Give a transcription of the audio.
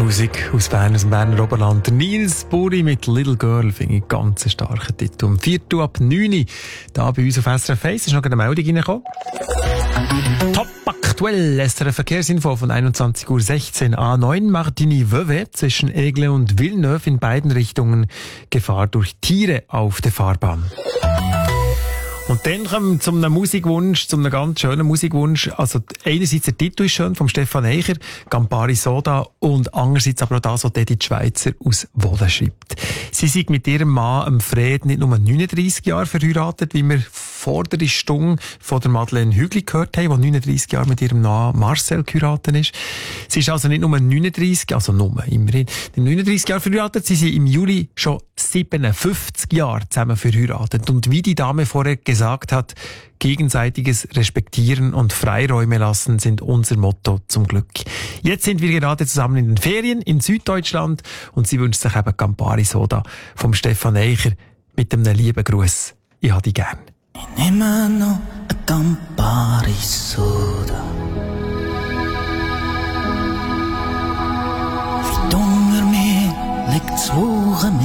Musik aus Bern, aus dem Berner Oberland. Der Nils Buri mit Little Girl finde ich ganz einen starken Titel. Um 4 ab 9 da bei uns auf SRF 1 ist noch eine Meldung reingekommen. Top aktuell, SRF Verkehrsinfo von 21:16 Uhr. A9 Martigny-Vevey zwischen Aigle und Villeneuve in beiden Richtungen. Gefahr durch Tiere auf der Fahrbahn. Und dann kommen wir zu einem Musikwunsch, zu einem ganz schönen Musikwunsch. Also, einerseits der Titel ist schön, vom Stefan Eicher, Campari Soda, und andererseits aber auch das, was Edith Schweizer aus Wohlen schreibt. Sie sind mit ihrem Mann, Fred, nicht nur 39 Jahre verheiratet, wie wir vor der Stunde von der Madeleine Hügli gehört haben, die 39 Jahre mit ihrem Mann Marcel geheiratet ist. Sie ist also nicht nur 39, also nur, immerhin, 39 Jahre verheiratet, sie sind im Juli schon 57 Jahre zusammen verheiratet. Und wie die Dame vorher gesagt hat, gegenseitiges Respektieren und Freiräume lassen sind unser Motto zum Glück. Jetzt sind wir gerade zusammen in den Ferien in Süddeutschland und sie wünscht sich eben Campari Soda vom Stefan Eicher mit einem lieben Gruß. Ich habe dich gern. Ich nehme noch eine Campari Soda. Unter mir liegt das Wochen